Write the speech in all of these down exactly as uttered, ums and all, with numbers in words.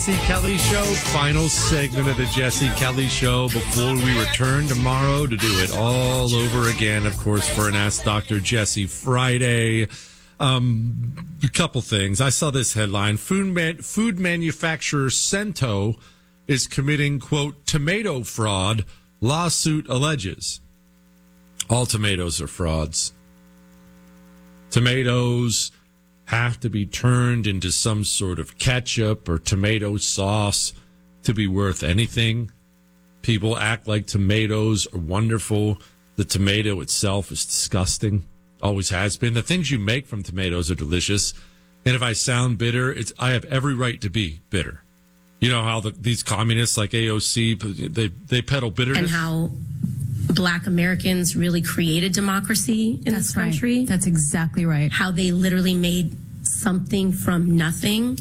Jesse Kelly Show, final segment of the Jesse Kelly Show before we return tomorrow to do it all over again, of course, for an Ask Doctor Jesse Friday. Um, a couple things. I saw this headline. Food, man, food manufacturer Cento is committing, quote, tomato fraud, lawsuit alleges. All tomatoes are frauds. Tomatoes have to be turned into some sort of ketchup or tomato sauce to be worth anything. People act like tomatoes are wonderful. The tomato itself is disgusting. Always has been. The things you make from tomatoes are delicious. And if I sound bitter, it's I have every right to be bitter. You know how the, these communists like A O C, they, they peddle bitterness? And how Black Americans really created democracy in That's this country. Right. That's exactly right. How they literally made something from nothing.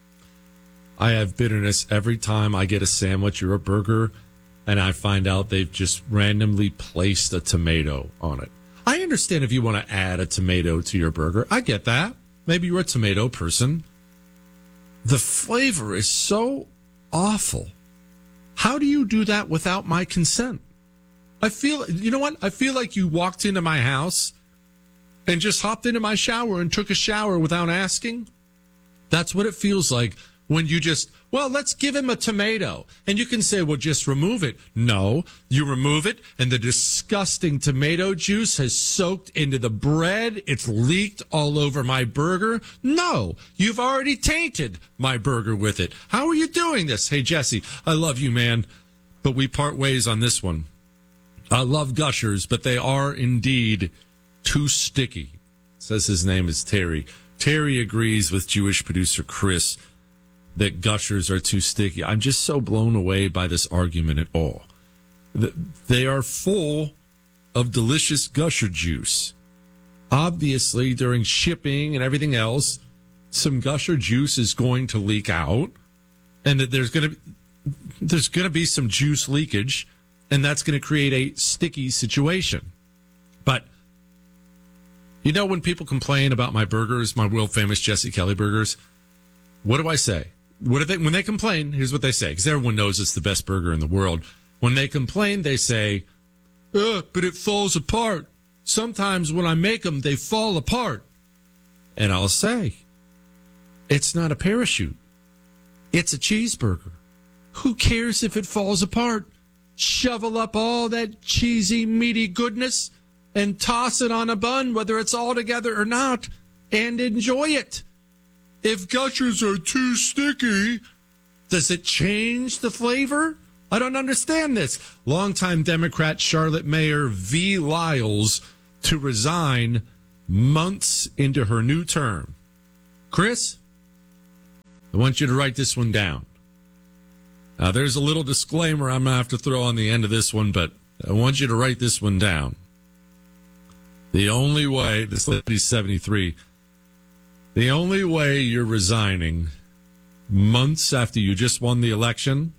I have bitterness every time I get a sandwich or a burger and I find out they've just randomly placed a tomato on it. I understand if you want to add a tomato to your burger. I get that. Maybe you're a tomato person. The flavor is so awful. How do you do that without my consent? I feel, you know what? I feel like you walked into my house and just hopped into my shower and took a shower without asking. That's what it feels like when you just, well, let's give him a tomato. And you can say, well, just remove it. No, you remove it, and the disgusting tomato juice has soaked into the bread. It's leaked all over my burger. No, you've already tainted my burger with it. How are you doing this? Hey, Jesse, I love you, man, but we part ways on this one. I love Gushers, but they are indeed too sticky. Says his name is Terry. Terry agrees with Jewish producer Chris that Gushers are too sticky. I'm just so blown away by this argument at all. They are full of delicious Gusher juice. Obviously, during shipping and everything else, some Gusher juice is going to leak out, and that there's going to there's going to be some juice leakage. And that's going to create a sticky situation. But, you know, when people complain about my burgers, my world famous Jesse Kelly burgers, what do I say? What do they, when they complain, here's what they say, because everyone knows it's the best burger in the world. When they complain, they say, uh, but it falls apart. Sometimes when I make them, they fall apart. And I'll say, it's not a parachute. It's a cheeseburger. Who cares if it falls apart? Shovel up all that cheesy, meaty goodness and toss it on a bun, whether it's all together or not, and enjoy it. If Gushers are too sticky, does it change the flavor? I don't understand this. Longtime Democrat Charlotte Mayor V. Lyles to resign months into her new term. Chris, I want you to write this one down. Now, there's a little disclaimer I'm going to have to throw on the end of this one, but I want you to write this one down. The only way, this lady's seventy-three, the only way you're resigning months after you just won the election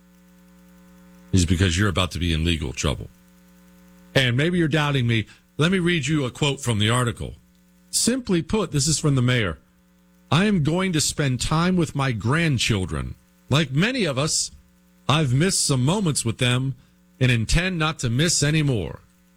is because you're about to be in legal trouble. And maybe you're doubting me. Let me read you a quote from the article. Simply put, this is from the mayor. I am going to spend time with my grandchildren. Like many of us, I've missed some moments with them and intend not to miss any more.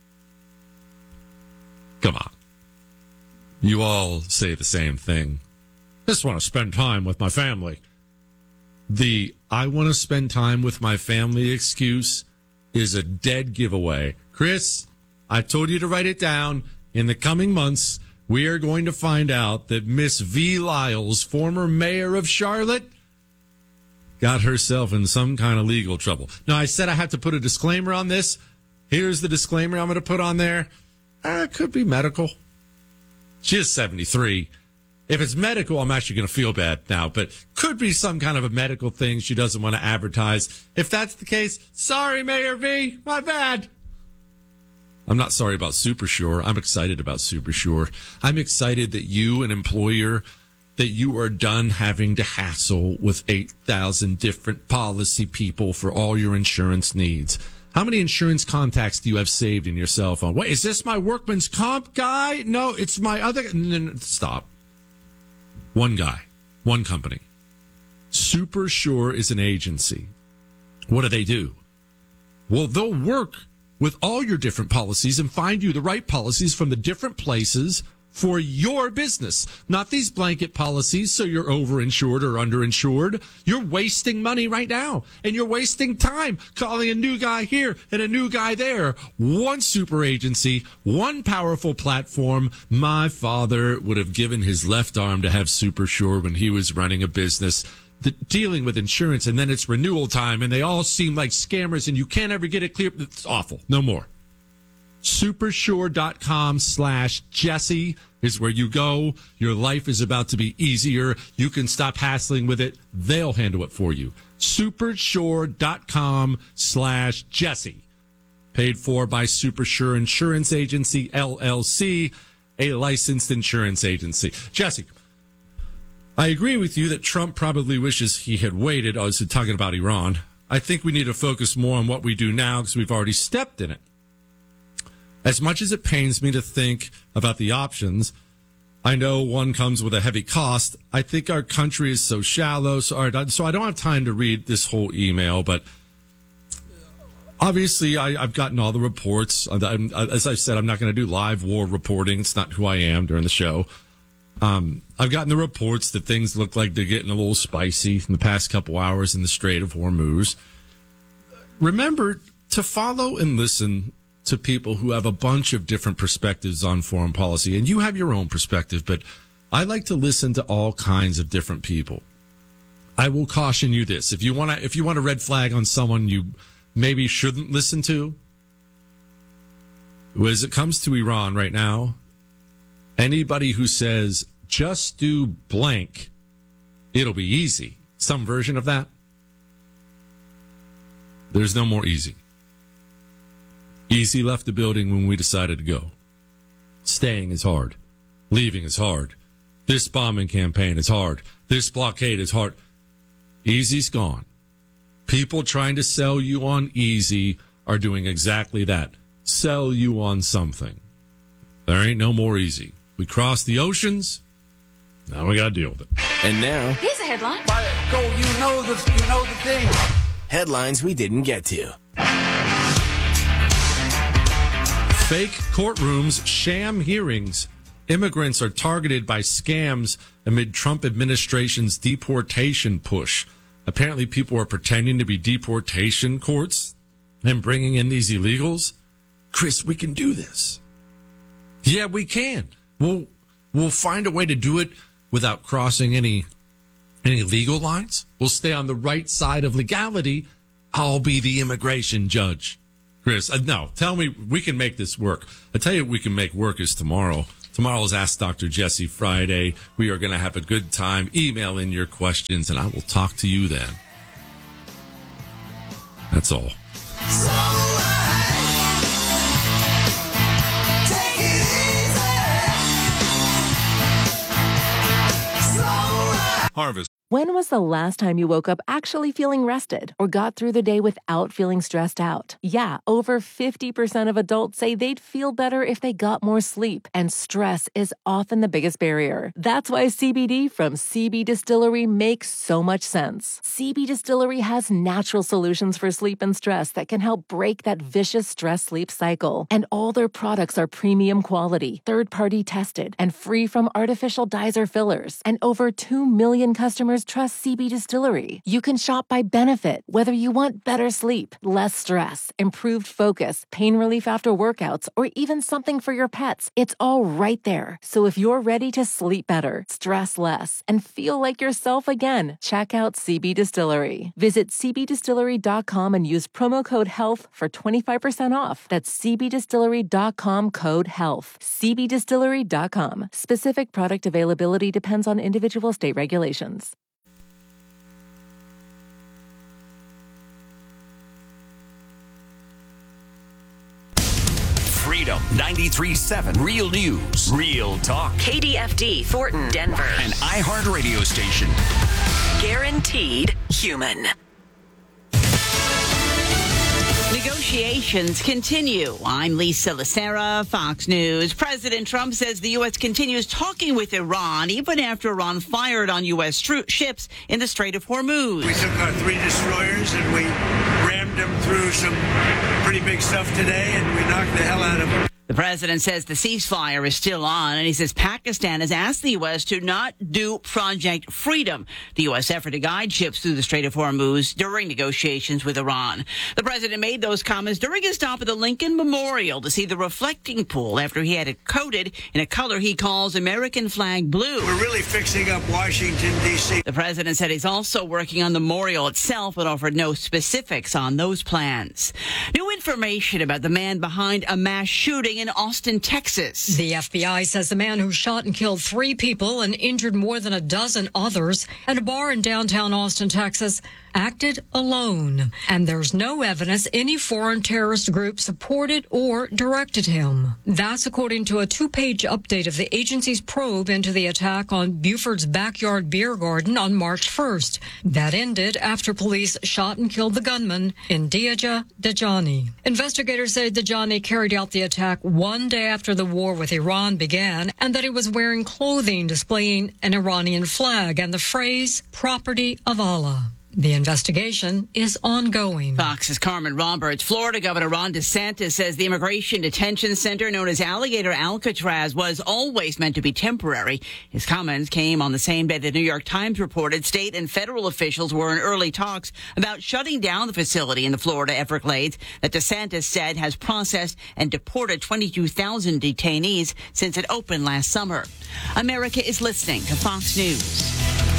Come on. You all say the same thing. Just want to spend time with my family. The I want to spend time with my family excuse is a dead giveaway. Chris, I told you to write it down. In the coming months, we are going to find out that Miss V. Lyles, former mayor of Charlotte, got herself in some kind of legal trouble. Now, I said I had to put a disclaimer on this. Here's the disclaimer I'm going to put on there. Uh, it could be medical. She is seventy-three. If it's medical, I'm actually going to feel bad now, but could be some kind of a medical thing she doesn't want to advertise. If that's the case, sorry, Mayor V, my bad. I'm not sorry about SuperSure. I'm excited about SuperSure. I'm excited that you, an employer, that you are done having to hassle with eight thousand different policy people for all your insurance needs. How many insurance contacts do you have saved in your cell phone? Wait, is this my workman's comp guy? No, it's my other. No, no, stop. One guy, one company. SuperSure is an agency. What do they do? Well, they'll work with all your different policies and find you the right policies from the different places for your business. Not these blanket policies so you're overinsured or underinsured. You're wasting money right now, and you're wasting time calling a new guy here and a new guy there. One super agency, one powerful platform. My father would have given his left arm to have SuperSure when he was running a business the, dealing with insurance, and then it's renewal time, and they all seem like scammers, and you can't ever get it clear. It's awful. No more. Supersure.com slash Jesse is where you go. Your life is about to be easier. You can stop hassling with it. They'll handle it for you. Supersure.com slash Jesse. Paid for by Supersure Insurance Agency, L L C, a licensed insurance agency. Jesse, I agree with you that Trump probably wishes he had waited. I was talking about Iran. I think we need to focus more on what we do now because we've already stepped in it. As much as it pains me to think about the options, I know one comes with a heavy cost. I think our country is so shallow, so I don't have time to read this whole email, but obviously I, I've gotten all the reports. I'm, as I said, I'm not going to do live war reporting. It's not who I am during the show. Um, I've gotten the reports that things look like they're getting a little spicy in the past couple hours in the Strait of Hormuz. Remember to follow and listen to people who have a bunch of different perspectives on foreign policy, and you have your own perspective, but I like to listen to all kinds of different people. I will caution you this: if you want to, if you want a red flag on someone you maybe shouldn't listen to, as it comes to Iran right now, anybody who says just do blank, it'll be easy, some version of that, there's no more easy. Easy left the building when we decided to go. Staying is hard. Leaving is hard. This bombing campaign is hard. This blockade is hard. Easy's gone. People trying to sell you on easy are doing exactly that. Sell you on something. There ain't no more easy. We crossed the oceans. Now we got to deal with it. And now, here's a headline. Go, you know the, you know the thing. Headlines we didn't get to. Fake courtrooms, sham hearings. Immigrants are targeted by scams amid Trump administration's deportation push. Apparently, people are pretending to be deportation courts and bringing in these illegals. Chris, we can do this. Yeah, we can. We'll, we'll find a way to do it without crossing any, any legal lines. We'll stay on the right side of legality. I'll be the immigration judge. Chris, uh, no, tell me we can make this work. I tell you what we can make work is tomorrow. Tomorrow is Ask Doctor Jesse Friday. We are going to have a good time. Email in your questions, and I will talk to you then. That's all. So take it easy. So Harvest. When was the last time you woke up actually feeling rested or got through the day without feeling stressed out? Yeah, over fifty percent of adults say they'd feel better if they got more sleep, and stress is often the biggest barrier. That's why C B D from C B Distillery makes so much sense. C B Distillery has natural solutions for sleep and stress that can help break that vicious stress-sleep cycle. And all their products are premium quality, third-party tested, and free from artificial dyes or fillers. And over two million customers trust C B Distillery. You can shop by benefit, whether you want better sleep, less stress, improved focus, pain relief after workouts, or even something for your pets. It's all right there. So if you're ready to sleep better, stress less, and feel like yourself again, check out C B Distillery. Visit c b distillery dot com and use promo code HEALTH for twenty-five percent off. That's c b distillery dot com code HEALTH. c b distillery dot com. Specific product availability depends on individual state regulations. Freedom ninety-three point seven. Real news. Real talk. K D F D, Thornton, Denver. An iHeart radio station. Guaranteed human. We Negotiations continue. I'm Lisa Lacera, Fox News. President Trump says the U S continues talking with Iran even after Iran fired on U S tro- ships in the Strait of Hormuz. We took our three destroyers and we rammed them through some pretty big stuff today, and we knocked the hell out of them. The president says the ceasefire is still on, and he says Pakistan has asked the U S to not do Project Freedom, the U S effort to guide ships through the Strait of Hormuz during negotiations with Iran. The president made those comments during his stop at the Lincoln Memorial to see the reflecting pool after he had it coated in a color he calls American flag blue. We're really fixing up Washington, D C The president said he's also working on the memorial itself, but offered no specifics on those plans. New information about the man behind a mass shooting in Austin, Texas. The F B I says the man who shot and killed three people and injured more than a dozen others at a bar in downtown Austin, Texas, acted alone. And there's no evidence any foreign terrorist group supported or directed him. That's according to a two-page update of the agency's probe into the attack on Buford's backyard beer garden on March first. That ended after police shot and killed the gunman, Indeja Dejani. Investigators say Dejani carried out the attack one day after the war with Iran began, and that he was wearing clothing displaying an Iranian flag and the phrase, "Property of Allah." The investigation is ongoing. Fox's Carmen Roberts. Florida Governor Ron DeSantis says the immigration detention center known as Alligator Alcatraz was always meant to be temporary. His comments came on the same day the New York Times reported state and federal officials were in early talks about shutting down the facility in the Florida Everglades that DeSantis said has processed and deported twenty-two thousand detainees since it opened last summer. America is listening to Fox News.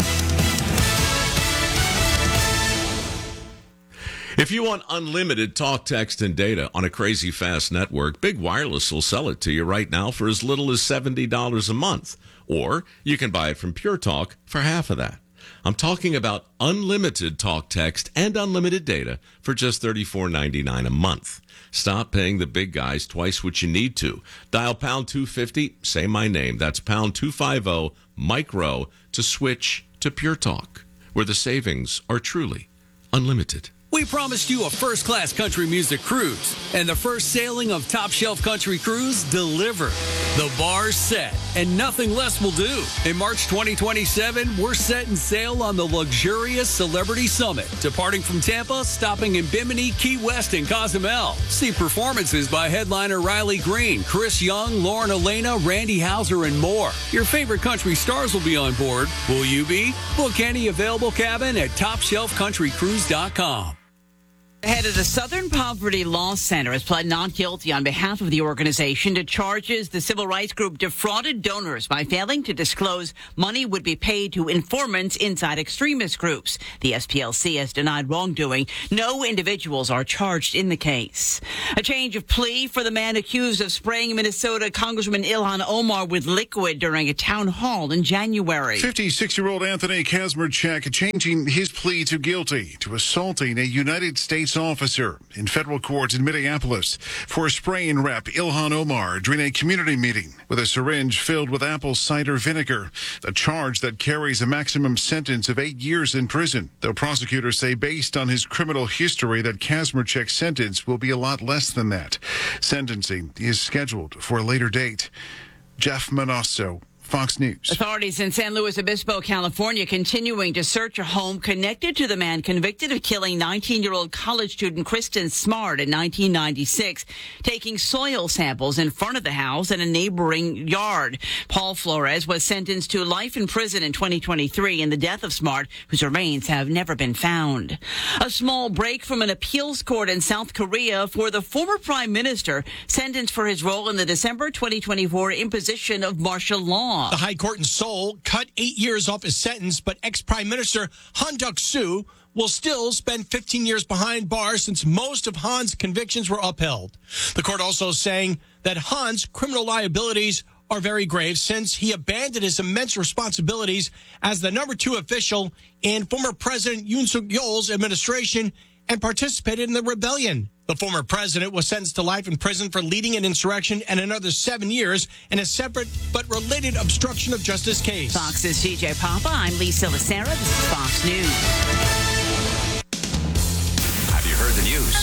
If you want unlimited talk, text, and data on a crazy fast network, Big Wireless will sell it to you right now for as little as seventy dollars a month. Or you can buy it from Pure Talk for half of that. I'm talking about unlimited talk, text, and unlimited data for just thirty-four ninety-nine a month. Stop paying the big guys twice what you need to. Dial pound two fifty, say my name. That's pound two fifty, micro, to switch to Pure Talk, where the savings are truly unlimited. We promised you a first-class country music cruise, and the first sailing of Top Shelf Country Cruise delivered. The bar's set, and nothing less will do. In March twenty twenty-seven, we're setting sail on the luxurious Celebrity Summit, departing from Tampa, stopping in Bimini, Key West, and Cozumel. See performances by headliner Riley Green, Chris Young, Lauren Elena, Randy Houser, and more. Your favorite country stars will be on board. Will you be? Book any available cabin at top shelf country cruise dot com. The head of the Southern Poverty Law Center has pled not guilty on behalf of the organization to charges the civil rights group defrauded donors by failing to disclose money would be paid to informants inside extremist groups. The S P L C has denied wrongdoing. No individuals are charged in the case. A change of plea for the man accused of spraying Minnesota Congressman Ilhan Omar with liquid during a town hall in January. fifty-six-year-old Anthony Kazmarchak changing his plea to guilty to assaulting a United States officer in federal court in Minneapolis for spraying Rep Ilhan Omar during a community meeting with a syringe filled with apple cider vinegar, a charge that carries a maximum sentence of eight years in prison, though prosecutors say based on his criminal history that Kazmarchak's sentence will be a lot less than that. Sentencing is scheduled for a later date. Jeff Manasso, Fox News. Authorities in San Luis Obispo, California, continuing to search a home connected to the man convicted of killing nineteen-year-old college student Kristen Smart in nineteen ninety-six, taking soil samples in front of the house and a neighboring yard. Paul Flores was sentenced to life in prison in twenty twenty-three in the death of Smart, whose remains have never been found. A small break from an appeals court in South Korea for the former prime minister sentenced for his role in the December twenty twenty-four imposition of martial law. The High Court in Seoul cut eight years off his sentence, but ex-Prime Minister Han Duck-soo will still spend fifteen years behind bars since most of Han's convictions were upheld. The court also saying that Han's criminal liabilities are very grave since he abandoned his immense responsibilities as the number two official in former President Yoon Suk-yeol's administration and participated in the rebellion. The former president was sentenced to life in prison for leading an insurrection and another seven years in a separate but related obstruction of justice case. Fox's C J Papa. I'm Lisa Lacera. This is Fox News. Have you heard the news? After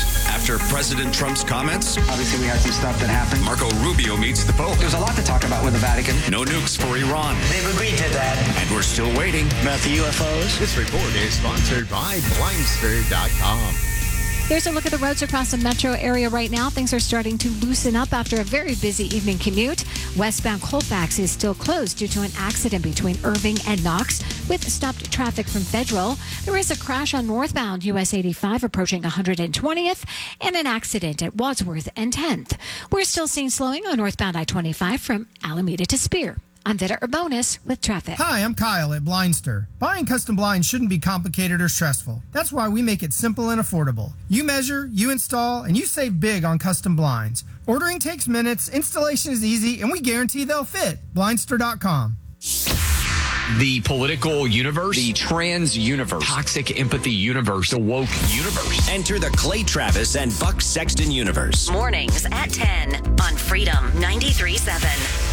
after President Trump's comments. Obviously, we had some stuff that happened. Marco Rubio meets the Pope. There's a lot to talk about with the Vatican. No nukes for Iran. They've agreed to that. And we're still waiting. About the U F Os. This report is sponsored by Blindster dot com. Here's a look at the roads across the metro area right now. Things are starting to loosen up after a very busy evening commute. Westbound Colfax is still closed due to an accident between Irving and Knox with stopped traffic from Federal. There is a crash on northbound U S eighty-five approaching one hundred twentieth and an accident at Wadsworth and tenth. We're still seeing slowing on northbound I twenty-five from Alameda to Spear. I'm Vida Urbonis with traffic. Hi, I'm Kyle at Blindster. Buying custom blinds shouldn't be complicated or stressful. That's why we make it simple and affordable. You measure, you install, and you save big on custom blinds. Ordering takes minutes, installation is easy, and we guarantee they'll fit. Blindster dot com. The political universe, the trans universe, toxic empathy universe, the woke universe. Enter the Clay Travis and Buck Sexton universe. Mornings at ten on Freedom ninety-three point seven.